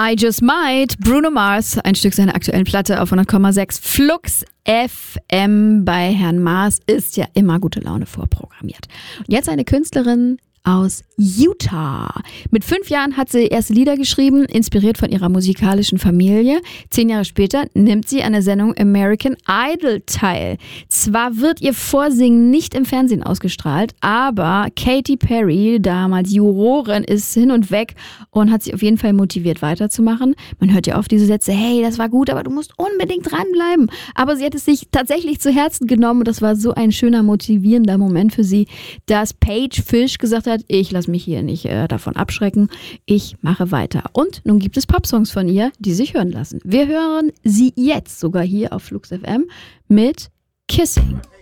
I Just Might, Bruno Mars, ein Stück seiner aktuellen Platte auf 100,6 Flux FM. Bei Herrn Mars ist ja immer gute Laune vorprogrammiert. Und jetzt eine Künstlerin aus Utah. Mit 5 Jahren hat sie erste Lieder geschrieben, inspiriert von ihrer musikalischen Familie. 10 Jahre später nimmt sie an der Sendung American Idol teil. Zwar wird ihr Vorsingen nicht im Fernsehen ausgestrahlt, aber Katy Perry, damals Jurorin, ist hin und weg und hat sie auf jeden Fall motiviert weiterzumachen. Man hört ja oft diese Sätze, hey, das war gut, aber du musst unbedingt dranbleiben. Aber sie hat es sich tatsächlich zu Herzen genommen und das war so ein schöner, motivierender Moment für sie, dass Paige Fish gesagt hat, ich lasse mich hier nicht davon abschrecken, ich mache weiter. Und nun gibt es Popsongs von ihr, die sich hören lassen. Wir hören sie jetzt sogar hier auf Flux FM mit Kissing.